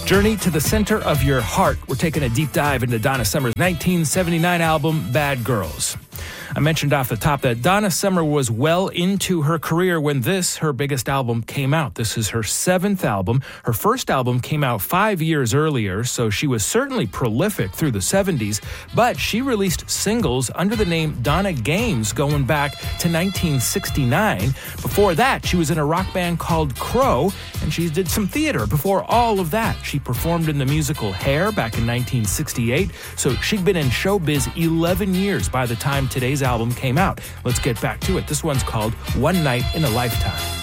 Journey to the Center of Your Heart. We're taking a deep dive into Donna Summer's 1979 album, Bad Girls. I mentioned off the top that Donna Summer was well into her career when her biggest album, came out. This is her 7th album. Her first album came out 5 years earlier, so she was certainly prolific through the 70s, but she released singles under the name Donna Games going back to 1969. Before that, she was in a rock band called Crow, and she did some theater before all of that. She performed in the musical Hair back in 1968, so she'd been in showbiz 11 years by the time today's album came out. Let's get back to it. This one's called One Night in a Lifetime.